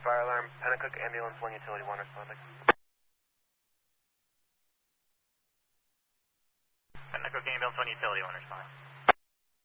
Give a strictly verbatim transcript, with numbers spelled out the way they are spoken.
Fire alarm, Pennacook ambulance one utility one responding. Pennacook ambulance one utility one responding.